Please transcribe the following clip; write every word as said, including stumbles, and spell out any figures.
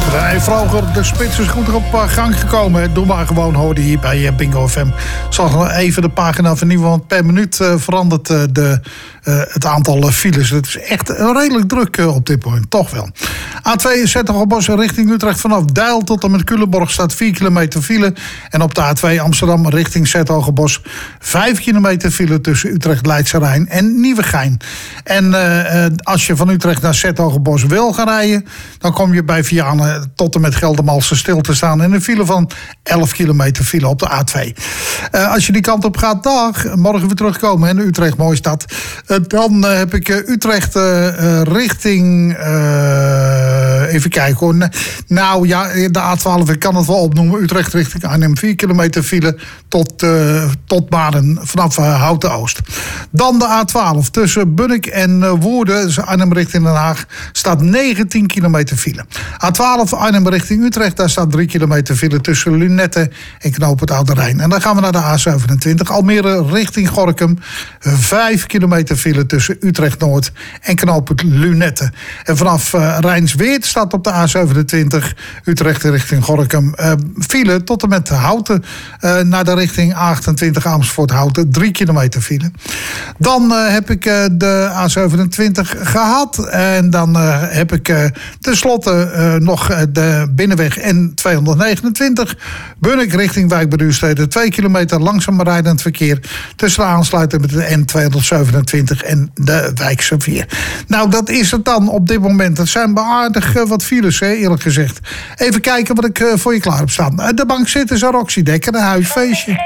René Vroger, de spits is goed op gang gekomen. Doe maar gewoon, hoorde hier bij Bingo F M. Zal even de pagina vernieuwen, want per minuut uh, verandert uh, de, uh, het aantal uh, files. Het is echt redelijk druk uh, op dit moment, toch wel. A twee Zettelgebos richting Utrecht vanaf Deil tot en met Culemborg staat vier kilometer file. En op de A twee Amsterdam richting Zettelgebos vijf kilometer file tussen Utrecht, Leidse Rijn en Nieuwegein. En uh, als je van Utrecht naar Zettelgebos wil gaan rijden, dan kom je bij Vianen tot en met Geldermalsen stil te staan in een file van elf kilometer file op de A twee. Uh, als je die kant op gaat, dag, morgen weer terugkomen in Utrecht, mooie stad. Uh, dan uh, heb ik uh, Utrecht uh, uh, richting, uh, even kijken hoor. Nou ja, de A twaalf, ik kan het wel opnoemen. Utrecht richting Arnhem, vier kilometer file tot, uh, tot Baden vanaf uh, Houten Oost. Dan de A twaalf tussen Bunnik en uh, Woerden, dus Arnhem richting Den Haag, staat negentien kilometer file. A twaalf Arnhem richting Utrecht, daar staat drie kilometer file tussen Lunette en Knoop het Oude Rijn. En dan gaan we naar de A zevenentwintig, Almere richting Gorinchem, vijf kilometer file tussen Utrecht Noord en Knoop het Lunette. En vanaf uh, Rijnsweert staat op de A zevenentwintig Utrecht richting Gorinchem uh, file tot en met Houten uh, naar de richting A achtentwintig Amersfoort Houten, drie kilometer file. Dan uh, heb ik uh, de A zevenentwintig gehad en dan uh, heb ik uh, tenslotte uh, nog uh, de binnenweg N tweehonderdnegenentwintig Bunnik richting Wijk bij Duurstede, twee kilometer langzaam rijdend verkeer tussen de aansluiting met de N tweehonderdzevenentwintig en de Wijkse Vier. Nou, dat is het dan op dit moment. Het zijn beaardig uh, wat files, hè, eerlijk gezegd. Even kijken wat ik uh, voor je klaar heb staan. Uh, de bank zit is een Roxy Dekker, een huisfeestje.